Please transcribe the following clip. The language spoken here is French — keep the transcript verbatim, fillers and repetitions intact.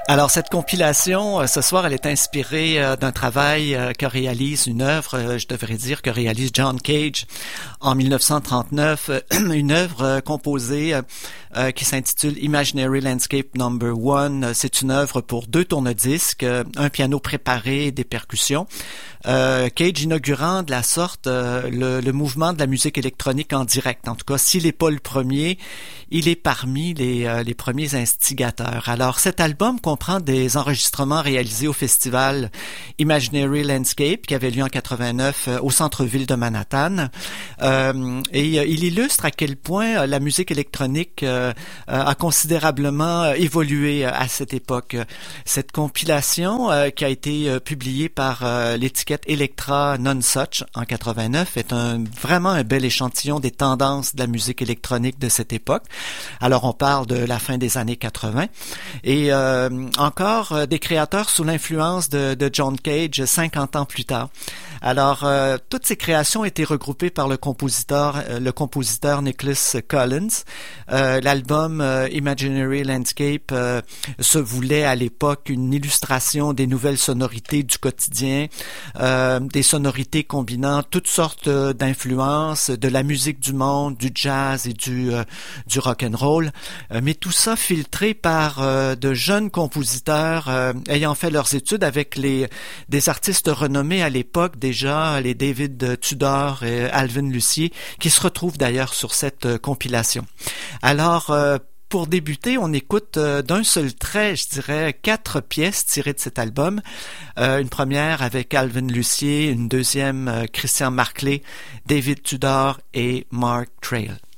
Alors, cette compilation, euh, ce soir, elle est inspirée euh, d'un travail euh, que réalise une œuvre, euh, je devrais dire, que réalise John Cage en mille neuf cent trente-neuf, euh, une œuvre euh, composée euh, euh, qui s'intitule Imaginary Landscape Number One. C'est une œuvre pour deux tourne-disques, euh, un piano préparé et des percussions. Euh, Cage inaugurant de la sorte euh, le, le mouvement de la musique électronique en direct. En tout cas, s'il n'est pas le premier, il est parmi les, euh, les premiers instigateurs. Alors, cet album comprend des enregistrements réalisés au festival Imaginary Landscape qui avait lieu en quatre-vingt-neuf euh, au centre-ville de Manhattan. Euh, et euh, il illustre à quel point euh, la musique électronique euh, a considérablement euh, évolué euh, à cette époque. Cette compilation euh, qui a été euh, publiée par euh, l'étiquette Elektra Nonesuch en quatre-vingt-neuf est un, vraiment un bel échantillon des tendances de la musique électronique de cette époque. Alors on parle de la fin des années quatre-vingts et euh, encore euh, des créateurs sous l'influence de, de John Cage cinquante ans plus tard. Alors euh, toutes ces créations ont été regroupées par le compositeur euh, le compositeur Nicholas Collins. Euh, l'album euh, Imaginary Landscape euh, se voulait à l'époque une illustration des nouvelles sonorités du quotidien, euh, des sonorités combinant toutes sortes euh, d'influences de la musique du monde, du jazz et du euh, du rock and roll, euh, mais tout ça filtré par euh, de jeunes compositeurs euh, ayant fait leurs études avec les des artistes renommés à l'époque déjà, les David Tudor et Alvin Lucier, qui se retrouvent d'ailleurs sur cette euh, compilation. Alors euh, pour débuter, on écoute euh, d'un seul trait, je dirais, quatre pièces tirées de cet album. Euh, une première avec Alvin Lucier, une deuxième euh, Christian Marclay, David Tudor et Mark Trail.